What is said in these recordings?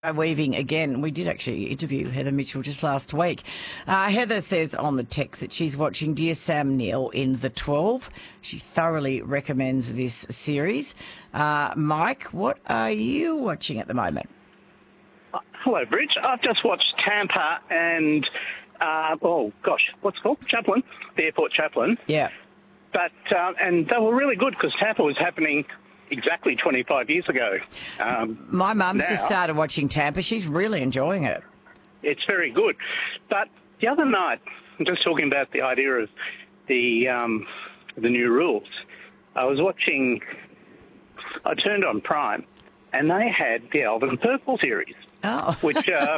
Weaving again. We did actually interview Heather Mitchell just last week. Heather says on the text that she's watching Dear Sam Neill in The 12. She thoroughly recommends this series. Mike, what are you watching at the moment? Hello, Bridge. I've just watched Tampa and, what's it called? Chaplin, the airport Chaplin. Yeah. But and they were really good because Tampa was happening exactly 25 years ago. My mum's just started watching Tampa. She's really enjoying it. It's very good. But the other night, I'm just talking about the idea of the new rules. I turned on Prime, and they had the Alvin Purple series, which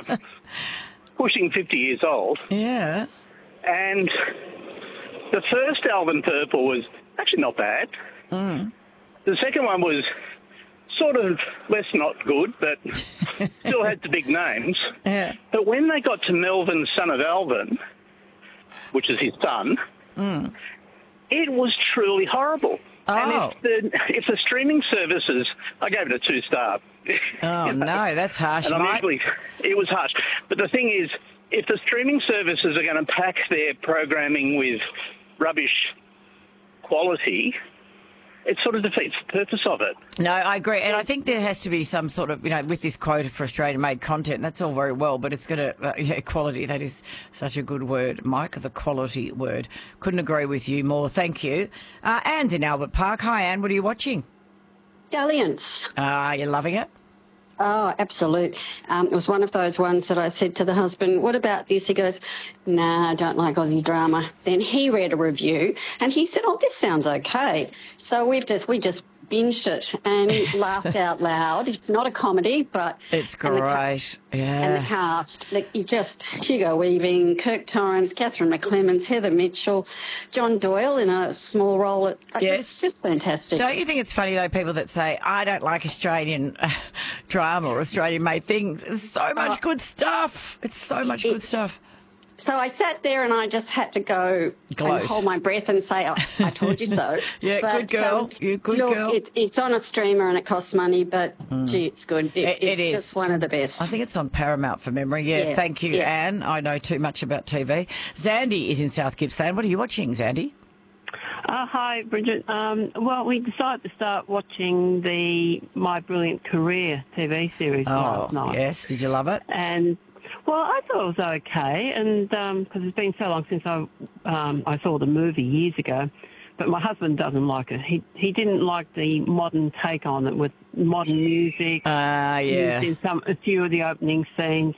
pushing 50 years old. Yeah. And the first Alvin Purple was actually not bad. Mm. The second one was sort of less not good, but still had the big names. Yeah. But when they got to Melvin, son of Alvin, which is his son, it was truly horrible. Oh. And if the streaming services, I gave it a 2-star. Oh, no, that's harsh, Mike. It was harsh. But the thing is, if the streaming services are going to pack their programming with rubbish quality, it sort of defeats the purpose of it. No, I agree. And I think there has to be some sort of, with this quota for Australian-made content, that's all very well, but it's got to, quality, that is such a good word, Mike, the quality word. Couldn't agree with you more. Thank you. Anne's in Albert Park. Hi, Anne. What are you watching? Dalliance. Are you loving it? Oh, absolute. It was one of those ones that I said to the husband, what about this? He goes, nah, I don't like Aussie drama. Then he read a review and he said, oh, this sounds okay. So we just binged it and laughed out loud. It's not a comedy, but... It's great, And the cast, Hugo Weaving, Kirk Torrance, Catherine McClemens, Heather Mitchell, John Doyle in a small role. It's just fantastic. Don't you think it's funny, though, people that say, I don't like Australian drama or Australian-made things? There's so much good stuff. It's so much good stuff. So I sat there and I just had to go and hold my breath and say, oh, I told you so. Yeah, but, good girl. You're a good girl. It's on a streamer and it costs money, but, gee, it's good. It's just one of the best. I think it's on Paramount for memory. Yeah, thank you, Anne. I know too much about TV. Zandy is in South Gippsland. What are you watching, Zandy? Hi, Bridget. Well, we decided to start watching the My Brilliant Career TV series last night. Yes. Did you love it? And... well, I thought it was okay, and because it's been so long since I saw the movie years ago, but my husband doesn't like it. He didn't like the modern take on it with modern music. Used in a few of the opening scenes,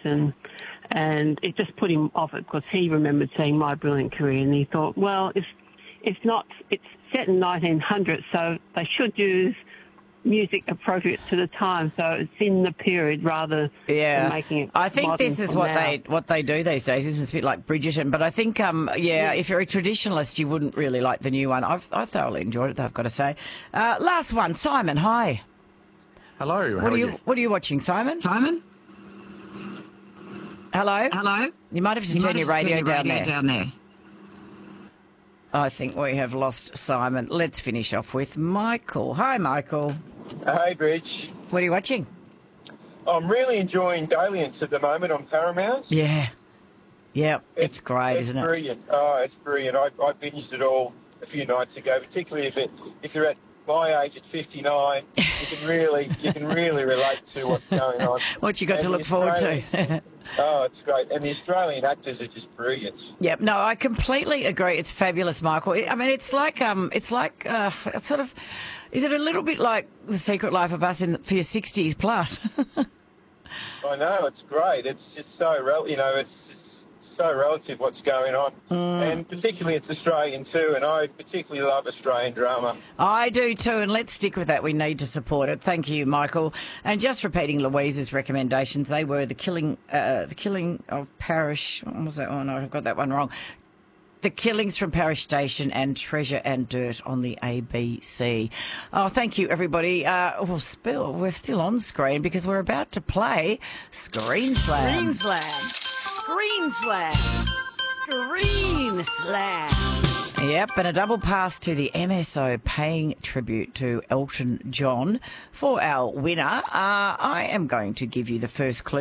and it just put him off it because he remembered seeing My Brilliant Career, and he thought, well, it's set in 1900, so they should use music appropriate to the time, so it's in the period rather than making it. I think this is what they do these days. This is a bit like Bridgerton, but I think if you're a traditionalist, you wouldn't really like the new one. I thoroughly enjoyed it, though, I've got to say. Last one, Simon. Hi. Hello. What are you watching, Simon? Simon. Hello. Hello. You might have to turn your radio down there. I think we have lost Simon. Let's finish off with Michael. Hi, Michael. Hey, Bridge. What are you watching? I'm really enjoying Dalliance at the moment on Paramount. Yeah. Yeah, it's great, isn't it? It's brilliant. Oh, it's brilliant. I binged it all a few nights ago, particularly if you're at my age at 59, you can really relate to what's going on. What you got to look forward to. Oh, it's great. And the Australian actors are just brilliant. Yep. No, I completely agree. It's fabulous, Michael. I mean, it's sort of, is it a little bit like The Secret Life of Us for your 60s plus? I know, it's great. It's just so, it's so relative what's going on. And particularly it's Australian too, and I particularly love Australian drama. I do too, and let's stick with that. We need to support it. Thank you, Michael. And just repeating Louise's recommendations, they were The Killing of Parish. What was that? Oh no, I've got that one wrong. The Killings from Parish Station and Treasure and Dirt on the ABC. Oh, thank you, everybody. We're still on screen because we're about to play Screen Slam. Screen Slam. Yep, and a double pass to the MSO paying tribute to Elton John for our winner. I am going to give you the first clue.